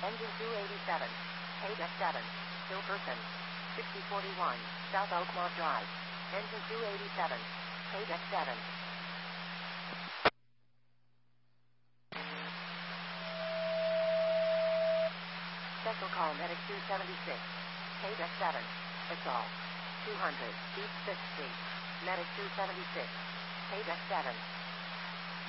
Engine 287. Paydeck 7. Hilkerson. 6041. South Oakmont Drive. Engine 287. Paydeck 7. Special call Medic 276. Paydeck 7. Assault. 200. East 5th Street. Medic 276. Paydeck 7.